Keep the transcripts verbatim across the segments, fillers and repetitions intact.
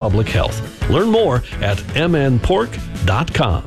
public health. Learn more at m n pork dot com.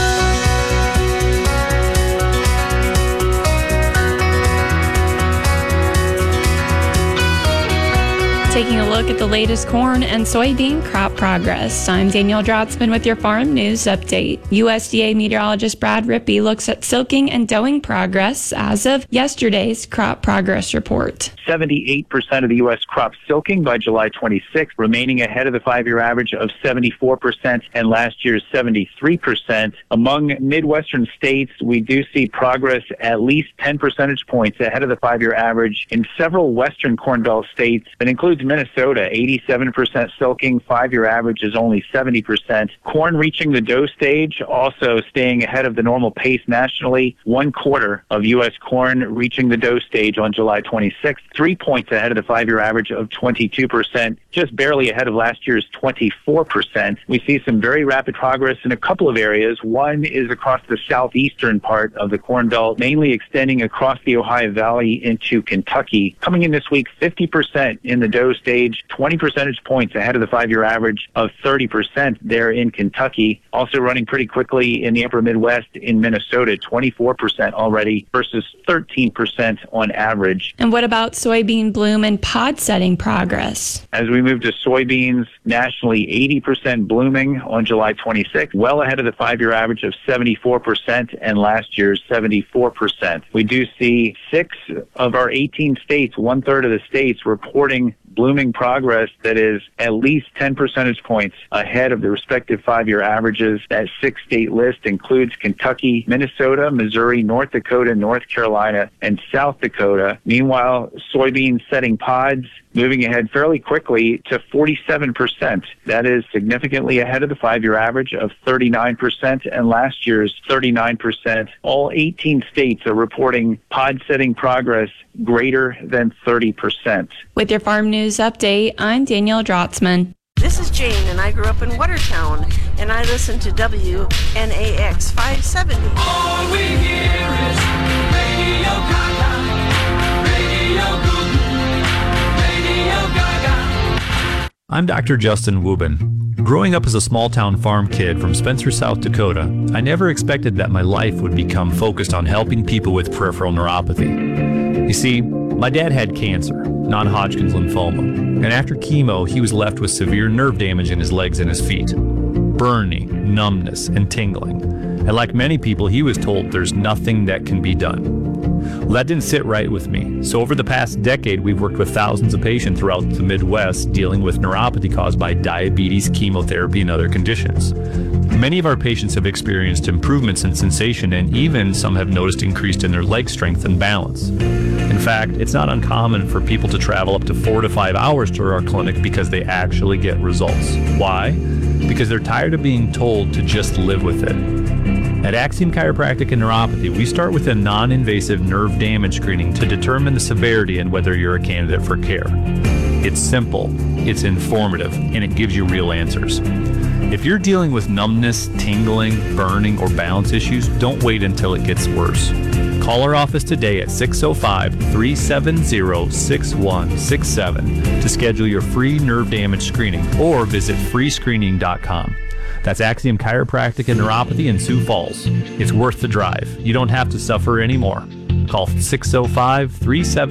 Taking a look at the latest corn and soybean crop progress. I'm Danielle Drotzman with your Farm News Update. U S D A meteorologist Brad Rippey looks at silking and doughing progress as of yesterday's crop progress report. seventy-eight percent of the U S crop silking by July twenty-sixth, remaining ahead of the five-year average of seventy-four percent and last year's seventy-three percent. Among Midwestern states, we do see progress at least ten percentage points ahead of the five-year average in several Western Corn Belt states. That includes Minnesota, eighty-seven percent silking, five-year average is only seventy percent. Corn reaching the dough stage, also staying ahead of the normal pace nationally. One quarter of U S corn reaching the dough stage on July twenty-sixth, three points ahead of the five-year average of twenty-two percent, just barely ahead of last year's twenty-four percent. We see some very rapid progress in a couple of areas. One is across the southeastern part of the Corn Belt, mainly extending across the Ohio Valley into Kentucky. Coming in this week, fifty percent in the dough stage, twenty percentage points ahead of the five-year average of thirty percent there in Kentucky. Also running pretty quickly in the upper Midwest in Minnesota, twenty-four percent already versus thirteen percent on average. And what about soybean bloom and pod setting progress? As we move to soybeans, nationally eighty percent blooming on July twenty-sixth, well ahead of the five-year average of seventy-four percent and last year's seventy-four percent. We do see six of our eighteen states, one-third of the states, reporting blooming progress that is at least ten percentage points ahead of the respective five-year averages. That six-state list includes Kentucky, Minnesota, Missouri, North Dakota, North Carolina, and South Dakota. Meanwhile, soybean setting pods moving ahead fairly quickly to forty-seven percent. That is significantly ahead of the five-year average of thirty-nine percent and last year's thirty-nine percent. All eighteen states are reporting pod setting progress greater than thirty percent. With your Farm News Update, I'm Danielle Drotzman. This is Jane, and I grew up in Watertown, and I listen to W N A X five seventy. All we hear is Radio Gaga, Radio Goo, Radio Gaga. I'm Doctor Justin Wubin. Growing up as a small-town farm kid from Spencer, South Dakota, I never expected that my life would become focused on helping people with peripheral neuropathy. You see, my dad had cancer, non-Hodgkin's lymphoma, and after chemo, he was left with severe nerve damage in his legs and his feet, burning, numbness, and tingling. And like many people, he was told there's nothing that can be done. Well, that didn't sit right with me. So over the past decade, we've worked with thousands of patients throughout the Midwest dealing with neuropathy caused by diabetes, chemotherapy, and other conditions. Many of our patients have experienced improvements in sensation, and even some have noticed increased in their leg strength and balance. In fact, it's not uncommon for people to travel up to four to five hours to our clinic because they actually get results. Why? Because they're tired of being told to just live with it. At Axiom Chiropractic and Neuropathy, we start with a non-invasive nerve damage screening to determine the severity and whether you're a candidate for care. It's simple, it's informative, and it gives you real answers. If you're dealing with numbness, tingling, burning, or balance issues, don't wait until it gets worse. Call our office today at six oh five, three seven zero, six one six seven to schedule your free nerve damage screening or visit free screening dot com. That's Axiom Chiropractic and Neuropathy in Sioux Falls. It's worth the drive. You don't have to suffer anymore. Call six oh five, three seven